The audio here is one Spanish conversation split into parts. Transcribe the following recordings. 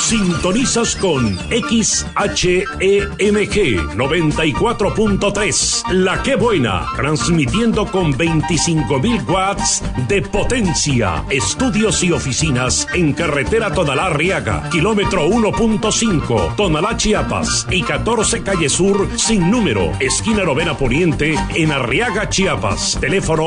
Sintonizas con XHEMG 94.3, La Qué Buena, transmitiendo con 25.000 watts de potencia. Estudios y oficinas en carretera Tonalá-Arriaga, kilómetro 1.5, Tonalá, Chiapas, y 14 Calle Sur, sin número, esquina Novena Poniente, en Arriaga, Chiapas. Teléfono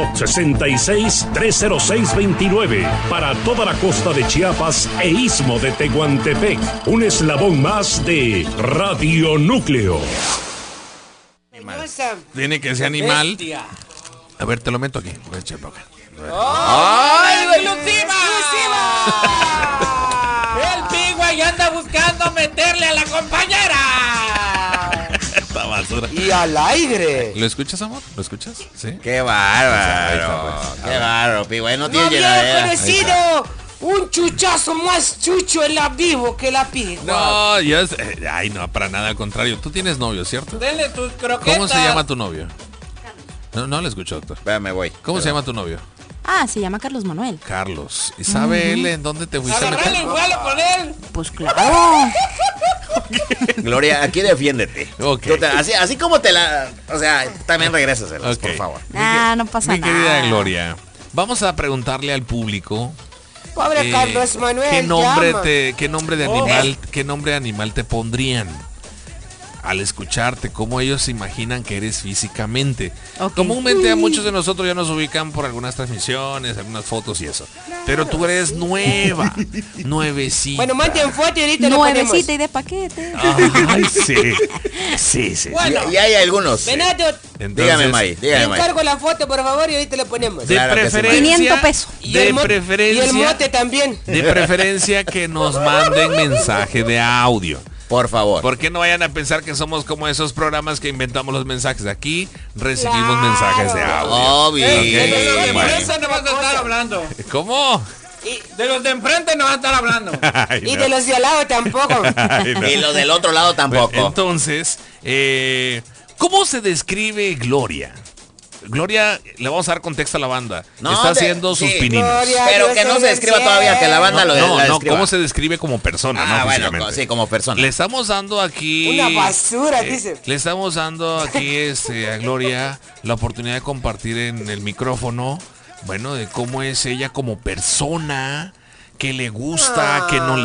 66-306-29, para toda la costa de Chiapas e istmo de Tehuantepec. Un eslabón más de Radio Núcleo. Tiene que ser animal. Bestia. A ver, te lo meto aquí. ¡Ay, exclusiva! El Pigüey anda buscando meterle a la compañera. Esta basura. Y al aire. ¿Lo escuchas, amor? ¿Lo escuchas? Sí. Qué bárbaro. Qué bárbaro, Pigüey. No tiene llenadera. conocido un chuchazo más chucho en la vivo que la Pigüey. No, yo ay, no, para nada, al contrario. Tú tienes novio, ¿cierto? Denle tus croquetas. ¿Cómo se llama tu novio? No le escucho, doctor. Espérame, voy. ¿Cómo se llama tu novio? Se llama Carlos Manuel. Carlos. ¿Y sabe él en dónde te fuiste a Agarrarle meter? el vuelo con él. Pues claro. Gloria, aquí defiéndete. Ok. Así como te la... O sea, también regrésaselas, Ok. por favor. No pasa Mi nada. querida Gloria, vamos a preguntarle al público Pobre Carlos Manuel. ¿qué nombre llama. qué nombre de animal te pondrían al escucharte? ¿Cómo ellos se imaginan que eres físicamente? Ok. Comúnmente a muchos de nosotros ya nos ubican por algunas transmisiones, algunas fotos y eso. Pero tú eres nuevecita. Bueno, manden foto y ahorita lo ponemos. Nuevecita y de paquete. Ay, sí. Bueno. Y hay algunos. Venado, Entonces, Dígame, May. te encargo la foto, por favor, y ahorita lo ponemos. de Claro que sí. preferencia, 500 pesos. Y el mote preferencia, también. de preferencia que nos manden mensaje de audio. Por favor. ¿Por qué no vayan a pensar que somos como esos programas que inventamos los mensajes? Aquí recibimos Claro. mensajes de audio. Obvio. Ok. De los de Bueno. enfrente no vas a estar hablando. ¿Cómo? De los de enfrente no vas a estar hablando. Ay, Y no. de los de al lado tampoco. Ay, no. Y los del otro lado tampoco. Bueno, entonces, ¿cómo se describe Gloria? Gloria, le vamos a dar contexto a la banda. No, Está haciendo sus sí. pininos. Gloria. Pero que no se describa todavía, que la banda lo No, describa. ¿cómo se describe como persona? No, Bueno, físicamente. sí, como persona. Le estamos dando aquí... Una basura, dice. Le estamos dando aquí a Gloria la oportunidad de compartir en el micrófono, bueno, de cómo es ella como persona, qué le gusta, qué no le